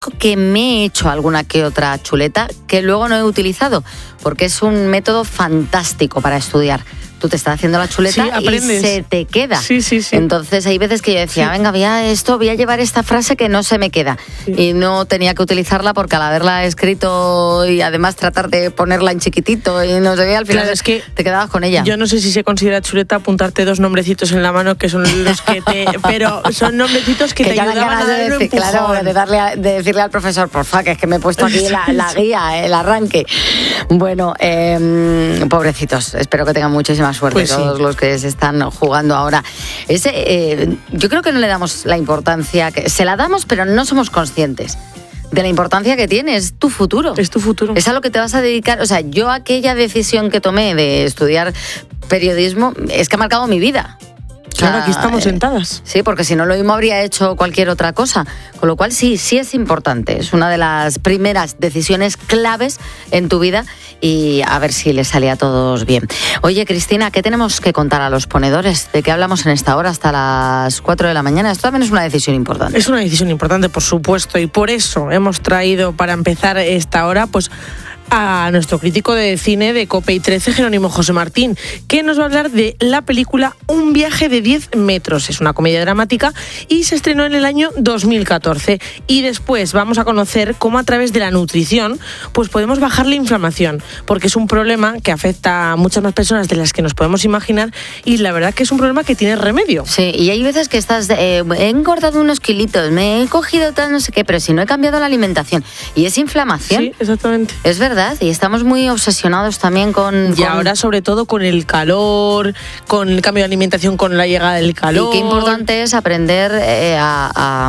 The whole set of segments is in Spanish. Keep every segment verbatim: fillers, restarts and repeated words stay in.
reconozco que me he hecho alguna que otra chuleta que luego no he utilizado, porque es un método fantástico para estudiar. Tú te estás haciendo la chuleta sí, y se te queda. Sí, sí, sí. Entonces hay veces que yo decía, sí. venga, voy a esto, voy a llevar esta frase que no se me queda. Sí. Y no tenía que utilizarla porque al haberla escrito y además tratar de ponerla en chiquitito y no sé qué, al final claro, es que te quedabas con ella. Yo no sé si se considera chuleta apuntarte dos nombrecitos en la mano que son los que te... pero son nombrecitos que, que te ayudaban a dar de decir, un empujón. Claro, de, darle a, de decirle al profesor, porfa, que es que me he puesto aquí la, la guía, el arranque. Bueno, eh, pobrecitos, espero que tengan muchísima suerte pues todos sí. los que se están jugando ahora. Ese, eh, yo creo que no le damos la importancia, que se la damos, pero no somos conscientes de la importancia que tiene. Es tu futuro. Es tu futuro. Es a lo que te vas a dedicar. O sea, yo aquella decisión que tomé de estudiar periodismo es que ha marcado mi vida. Claro, aquí estamos sentadas. Sí, porque si no lo mismo habría hecho cualquier otra cosa. Con lo cual sí, sí es importante. Es una de las primeras decisiones claves en tu vida y a ver si les sale a todos bien. Oye, Cristina, ¿qué tenemos que contar a los ponedores? ¿De qué hablamos en esta hora hasta las cuatro de la mañana? Esto también es una decisión importante. Es una decisión importante, por supuesto, y por eso hemos traído para empezar esta hora, pues, a nuestro crítico de cine de COPE y trece, Jerónimo José Martín, que nos va a hablar de la película Un viaje de diez metros. Es una comedia dramática y se estrenó en el año dos mil catorce. Y después vamos a conocer cómo a través de la nutrición pues podemos bajar la inflamación, porque es un problema que afecta a muchas más personas de las que nos podemos imaginar y la verdad que es un problema que tiene remedio. Sí, y hay veces que estás, eh, he engordado unos kilitos, me he cogido tal no sé qué, pero si no he cambiado la alimentación y es inflamación. Sí, exactamente. Es verdad. Y estamos muy obsesionados también con... Y con... ahora sobre todo con el calor, con el cambio de alimentación, con la llegada del calor. Y qué importante es aprender eh, a, a,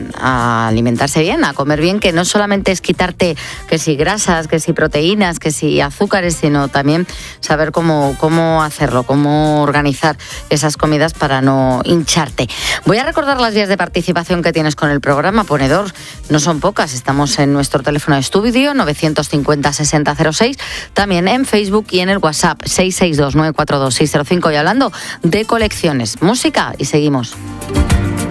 a alimentarse bien, a comer bien, que no solamente es quitarte que si grasas, que si proteínas, que si azúcares, sino también saber cómo, cómo hacerlo, cómo organizar esas comidas para no hincharte. Voy a recordar las vías de participación que tienes con el programa, ponedor. No son pocas, estamos en nuestro teléfono de estudio, novecientos cincuenta sesenta cero seis, también en Facebook y en el WhatsApp seis seis dos nueve cuatro dos seis cero cinco. Y hablando de colecciones, música y seguimos.